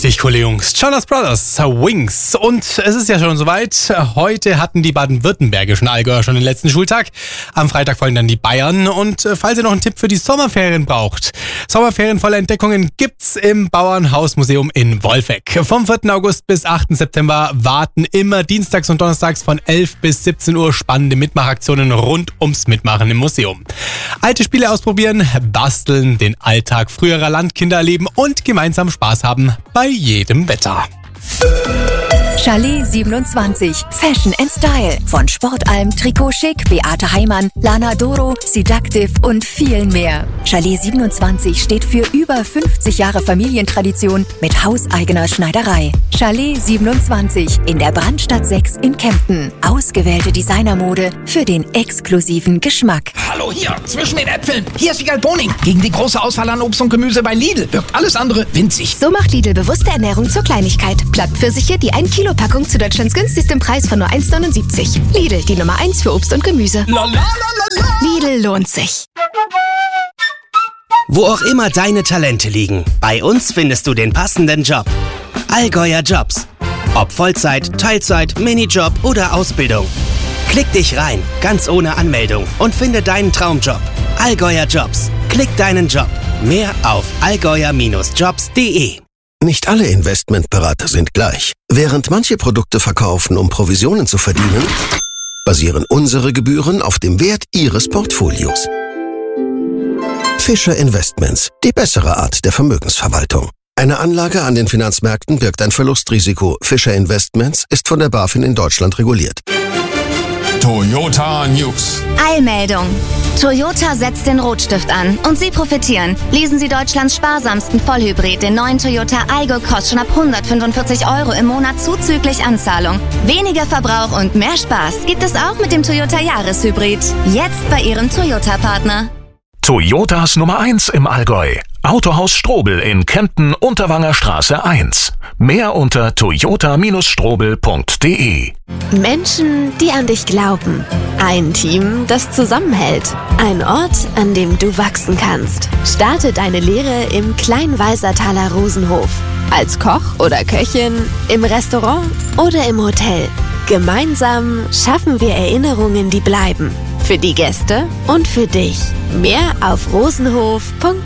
Richtig coole Jungs. Jonas Brothers, Wings. Und es ist ja schon soweit. Heute hatten die baden-württembergischen Allgäuer schon den letzten Schultag. Am Freitag folgen dann die Bayern. Und falls ihr noch einen Tipp für die Sommerferien braucht. Sommerferien voller Entdeckungen gibt's im Bauernhausmuseum in Wolfegg. Vom 4. August bis 8. September warten immer dienstags und donnerstags von 11 bis 17 Uhr spannende Mitmachaktionen rund ums Mitmachen im Museum. Alte Spiele ausprobieren, basteln, den Alltag früherer Landkinder erleben und gemeinsam Spaß haben bei jedem Wetter. Chalet 27. Fashion and Style. Von Sportalm, Trikot Chic, Beate Heimann, Lana Doro, Seductive und vielen mehr. Chalet 27 steht für über 50 Jahre Familientradition mit hauseigener Schneiderei. Chalet 27 in der Brandstadt 6 in Kempten. Ausgewählte Designermode für den exklusiven Geschmack. Hallo hier, zwischen den Äpfeln. Hier ist Wiegald Boning. Gegen die große Auswahl an Obst und Gemüse bei Lidl wirkt alles andere winzig. So macht Lidl bewusste Ernährung zur Kleinigkeit. Plattpfirsiche, die 1 Kilo Packung zu Deutschlands günstigstem Preis von nur 1,79. Lidl, die Nummer 1 für Obst und Gemüse. Lidl lohnt sich. Wo auch immer deine Talente liegen, bei uns findest du den passenden Job. Allgäuer Jobs. Ob Vollzeit, Teilzeit, Minijob oder Ausbildung. Klick dich rein, ganz ohne Anmeldung und finde deinen Traumjob. Allgäuer Jobs. Klick deinen Job. Mehr auf allgäuer-jobs.de. Nicht alle Investmentberater sind gleich. Während manche Produkte verkaufen, um Provisionen zu verdienen, basieren unsere Gebühren auf dem Wert Ihres Portfolios. Fischer Investments, die bessere Art der Vermögensverwaltung. Eine Anlage an den Finanzmärkten birgt ein Verlustrisiko. Fischer Investments ist von der BaFin in Deutschland reguliert. Toyota News. Eilmeldung. Toyota setzt den Rotstift an und Sie profitieren. Lesen Sie Deutschlands sparsamsten Vollhybrid, den neuen Toyota Aygo Cross, schon ab 145 € im Monat zuzüglich Anzahlung. Weniger Verbrauch und mehr Spaß gibt es auch mit dem Toyota Jahreshybrid. Jetzt bei Ihrem Toyota-Partner. Toyotas Nummer 1 im Allgäu. Autohaus Strobel in Kempten, Unterwanger Straße 1. Mehr unter toyota-strobel.de. Menschen, die an dich glauben. Ein Team, das zusammenhält. Ein Ort, an dem du wachsen kannst. Starte deine Lehre im Kleinwalsertaler Rosenhof. Als Koch oder Köchin, im Restaurant oder im Hotel. Gemeinsam schaffen wir Erinnerungen, die bleiben. Für die Gäste und für dich. Mehr auf rosenhof.de.